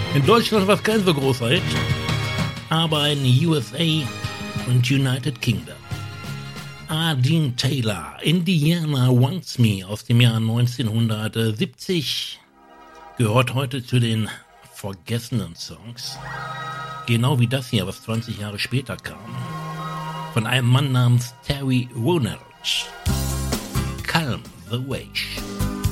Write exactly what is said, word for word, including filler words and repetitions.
In Deutschland war es kein so großer Hit, aber in U S A und United Kingdom. A. Dean Taylor, Indiana Wants Me aus dem Jahr neunzehnhundertsiebzig, gehört heute zu den vergessenen Songs. Genau wie das hier, was zwanzig Jahre später kam. Von einem Mann namens Terry Ronald. Calm the Wave.